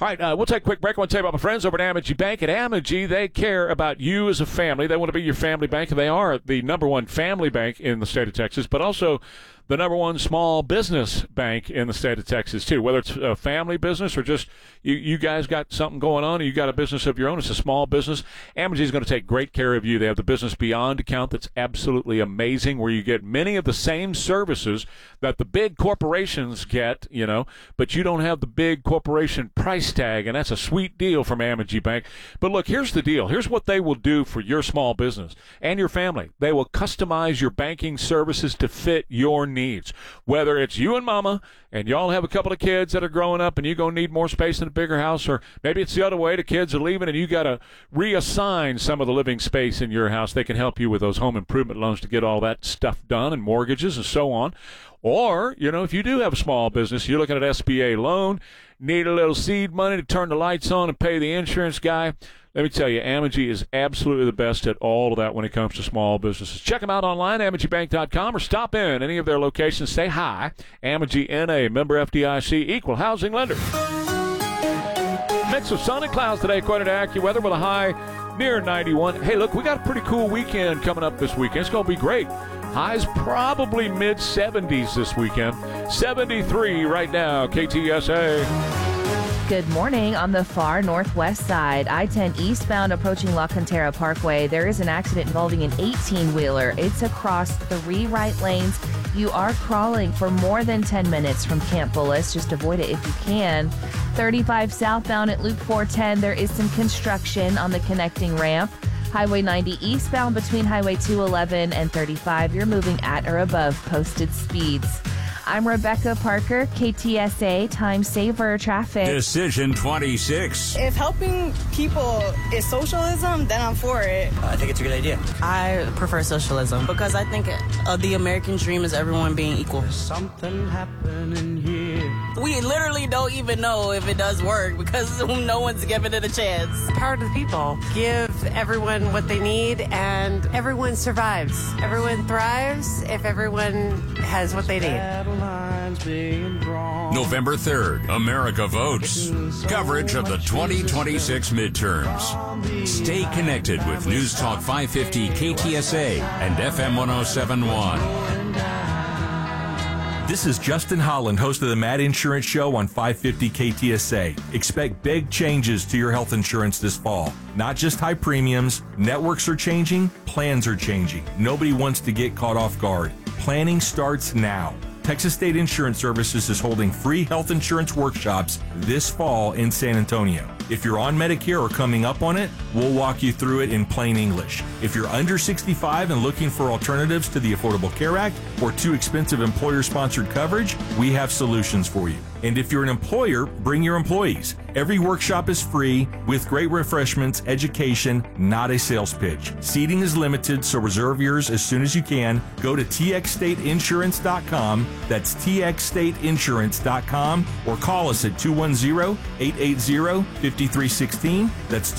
All right, we'll take a quick break. I want to tell you about my friends over at Amegy Bank. At Amegy, they care about you as a family. They want to be your family bank, and they are the number one family bank in the state of Texas, but also the number one small business bank in the state of Texas, too. Whether it's a family business or just you guys got something going on and you got a business of your own, it's a small business, Amegy is going to take great care of you. They have the Business Beyond account that's absolutely amazing, where you get many of the same services that the big corporations get, but you don't have the big corporation price tag, and that's a sweet deal from Amegy Bank. But look, here's the deal. Here's what they will do for your small business and your family. They will customize your banking services to fit your needs. Whether it's you and mama and y'all have a couple of kids that are growing up and you're going to need more space in a bigger house, or maybe it's the other way, the kids are leaving and you got to reassign some of the living space in your house. They can help you with those home improvement loans to get all that stuff done, and mortgages and so on. Or, if you do have a small business, you're looking at SBA loan, need a little seed money to turn the lights on and pay the insurance guy, let me tell you, Amegy is absolutely the best at all of that when it comes to small businesses. Check them out online, AmegyBank.com, or stop in any of their locations. Say hi. Amegy N.A., member FDIC, equal housing lender. Mix of sun and clouds today, according to AccuWeather, with a high near 91. Hey, look, we got a pretty cool weekend coming up this weekend. It's going to be great. Highs probably mid-70s this weekend. 73 right now, KTSA. Good morning. On the far northwest side, I-10 eastbound approaching La Cantera Parkway, there is an accident involving an 18-wheeler. It's across 3 right lanes. You are crawling for more than 10 minutes from Camp Bullis. Just avoid it if you can. 35 southbound at Loop 410, there is some construction on the connecting ramp. Highway 90 eastbound between Highway 211 and 35, you're moving at or above posted speeds. I'm Rebecca Parker, KTSA Time Saver Traffic. Decision 26. If helping people is socialism, then I'm for it. I think it's a good idea. I prefer socialism because I think the American dream is everyone being equal. There's something happening here. We literally don't even know if it does work because no one's giving it a chance. Power to the people. Give everyone what they need and everyone survives. Everyone thrives if everyone has what they need. November 3rd, America votes. Coverage of the 2026 midterms. Stay connected with News Talk 550 KTSA and FM 1071. This is Justin Holland, host of the Mad Insurance Show on 550 KTSA. Expect big changes to your health insurance this fall. Not just high premiums, networks are changing, plans are changing. Nobody wants to get caught off guard. Planning starts now. Texas State Insurance Services is holding free health insurance workshops this fall in San Antonio. If you're on Medicare or coming up on it, we'll walk you through it in plain English. If you're under 65 and looking for alternatives to the Affordable Care Act or too expensive employer-sponsored coverage, we have solutions for you. And if you're an employer, bring your employees. Every workshop is free with great refreshments, education, not a sales pitch. Seating is limited, so reserve yours as soon as you can. Go to txstateinsurance.com. That's txstateinsurance.com, or call us at 210-880-5316. That's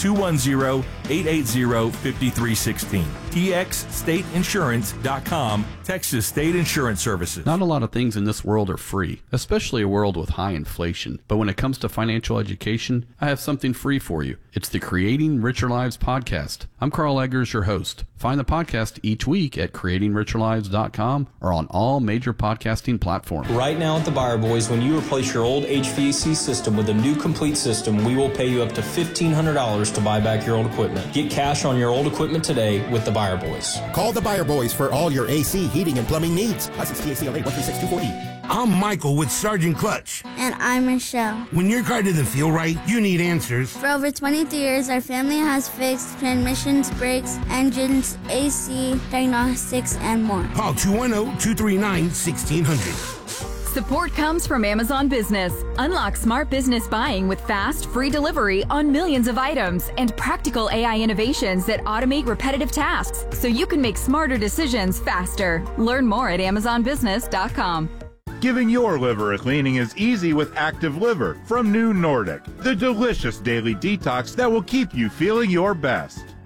210-880-5316. txstateinsurance.com, Texas State Insurance Services. Not a lot of things in this world are free, especially a world with high inflation. But when it comes to financial education, I have something free for you. It's the Creating Richer Lives podcast. I'm Carl Eggers, your host. Find the podcast each week at creatingricherlives.com or on all major podcasting platforms. Right now at the Buyer Boys, when you replace your old HVAC system with a new complete system, we will pay you up to $1,500 to buy back your old equipment. Get cash on your old equipment today with the Buyer Boys. Call the Buyer Boys for all your AC, heating, and plumbing needs. License TACLA 136240. I'm Michael with Sergeant Clutch. And I'm Michelle. When your car doesn't feel right, you need answers. For over 23 years, our family has fixed transmissions, brakes, engines, AC, diagnostics, and more. Call 210-239-1600. Support comes from Amazon Business. Unlock smart business buying with fast, free delivery on millions of items and practical AI innovations that automate repetitive tasks so you can make smarter decisions faster. Learn more at AmazonBusiness.com. Giving your liver a cleaning is easy with Active Liver from New Nordic, the delicious daily detox that will keep you feeling your best.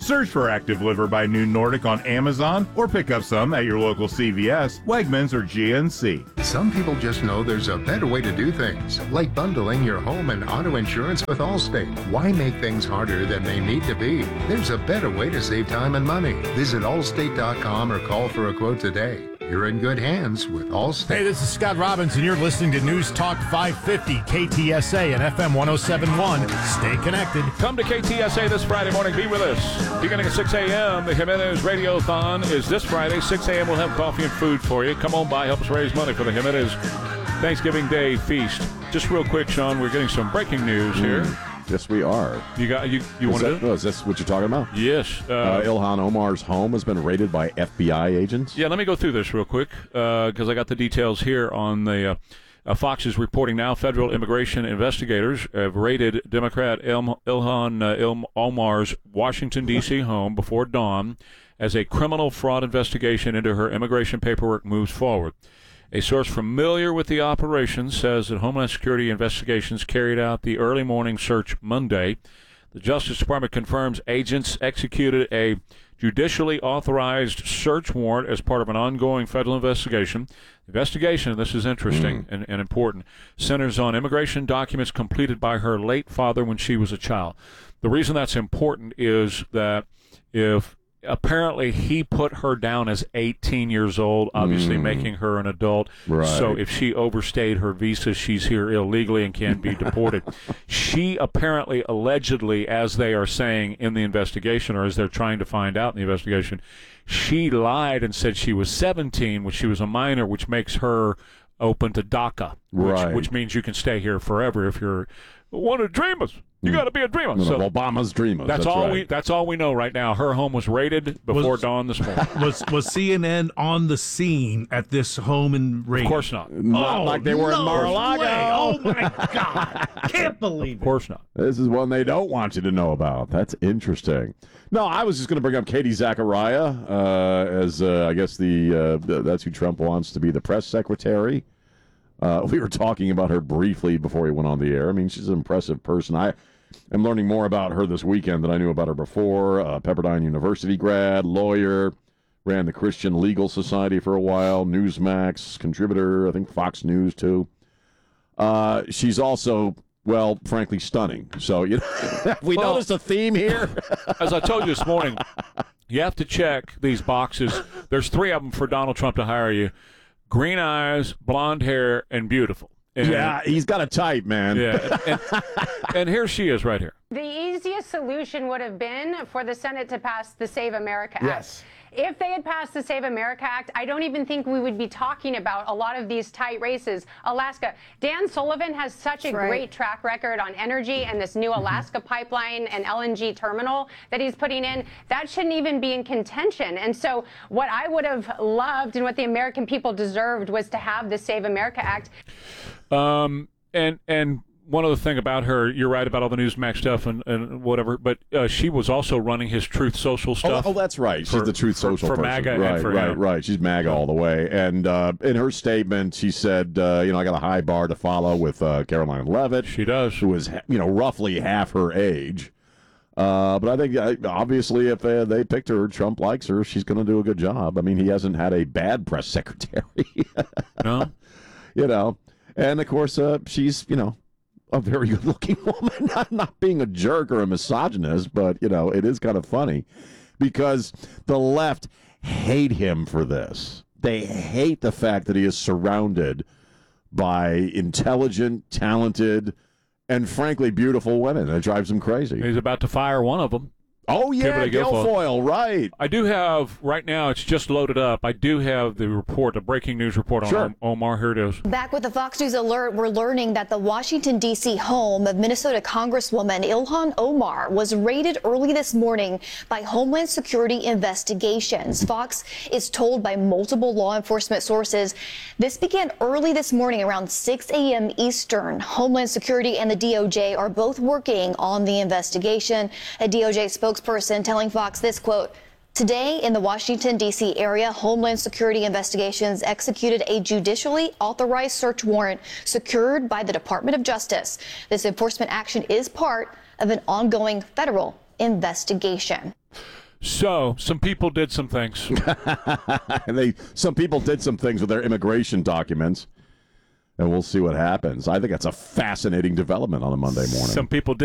Search for Active Liver by New Nordic on Amazon or pick up some at your local CVS, Wegmans, or GNC. Some people just know there's a better way to do things, like bundling your home and auto insurance with Allstate. Why make things harder than they need to be? There's a better way to save time and money. Visit allstate.com or call for a quote today. You're in good hands with Allstate. Hey, this is Scott Robbins, and you're listening to News Talk 550, KTSA and FM 1071. Stay connected. Come to KTSA this Friday morning. Be with us. Beginning at 6 a.m., the Jimenez Radiothon is this Friday. 6 a.m., we'll have coffee and food for you. Come on by. Help us raise money for the Jimenez Thanksgiving Day feast. Just real quick, Sean, we're getting some breaking news here. Yes, we are. You want to do it? Is this what you're talking about? Yes. Ilhan Omar's home has been raided by FBI agents. Yeah, let me go through this real quick because I got the details here on the Fox is reporting now. Federal immigration investigators have raided Democrat Ilhan Omar's Washington, D.C. home before dawn as a criminal fraud investigation into her immigration paperwork moves forward. A source familiar with the operation says that Homeland Security investigations carried out the early morning search Monday. The Justice Department confirms agents executed a judicially authorized search warrant as part of an ongoing federal investigation. The investigation, and this is interesting and important, centers on immigration documents completed by her late father when she was a child. The reason that's important is that if apparently he put her down as 18 years old, obviously making her an adult. Right. So if she overstayed her visa, she's here illegally and can be deported. She apparently, allegedly, as they are saying in the investigation, or as they're trying to find out in the investigation, she lied and said she was 17 when she was a minor, which makes her open to DACA, which means you can stay here forever if you're one of the dreamers. You got to be a dreamer. So Obama's dreamers. That's all right. That's all we know right now. Her home was raided before dawn this morning. Was CNN on the scene at this home and raid? Of course not. Not like they were in Mar-a-Lago. Oh my God! Can't believe it. Of course not. This is one they don't want you to know about. That's interesting. No, I was just going to bring up Katie Zachariah as I guess that's who Trump wants to be the press secretary. We were talking about her briefly before we went on the air. I mean, she's an impressive person. I'm learning more about her this weekend than I knew about her before. Pepperdine University grad, lawyer, ran the Christian Legal Society for a while, Newsmax contributor, I think Fox News too. She's also, well, frankly, stunning. So, we noticed a theme here. As I told you this morning, you have to check these boxes. There's 3 of them for Donald Trump to hire you. Green eyes, blonde hair, and beautiful. And, yeah, he's got a type, man. Yeah, and here she is right here. The easiest solution would have been for the Senate to pass the Save America Act. Yes. If they had passed the Save America Act, I don't even think we would be talking about a lot of these tight races. Alaska, Dan Sullivan has such a great track record on energy and this new Alaska pipeline and LNG terminal that he's putting in. That shouldn't even be in contention. And so what I would have loved and what the American people deserved was to have the Save America Act. And one other thing about her, you're right about all the Newsmax stuff and whatever, but she was also running his Truth Social stuff. Oh, that's right. She's the Truth Social for person. MAGA right, and for right, him. right. She's MAGA all the way. And in her statement, she said, I got a high bar to follow with Caroline Leavitt. She does. Who is, roughly half her age. But I think, obviously, if they picked her, Trump likes her, she's going to do a good job. I mean, he hasn't had a bad press secretary. No? And, of course, she's, a very good-looking woman. Not being a jerk or a misogynist, but, it is kind of funny because the left hate him for this. They hate the fact that he is surrounded by intelligent, talented, and, frankly, beautiful women. That drives them crazy. He's about to fire one of them. Oh, yeah, Guilfoyle, right. I do have, right now, it's just loaded up. I do have the report, the breaking news report on Omar. Here it is. Back with the Fox News alert, we're learning that the Washington, D.C. home of Minnesota Congresswoman Ilhan Omar was raided early this morning by Homeland Security investigations. Fox is told by multiple law enforcement sources this began early this morning around 6 a.m. Eastern. Homeland Security and the DOJ are both working on the investigation. A DOJ spokesperson telling Fox this, quote, "Today in the Washington, D.C. area, Homeland Security investigations executed a judicially authorized search warrant secured by the Department of Justice. This enforcement action is part of an ongoing federal investigation." So, some people did some things. Some people did some things with their immigration documents, and we'll see what happens. I think that's a fascinating development on a Monday morning. Some people did.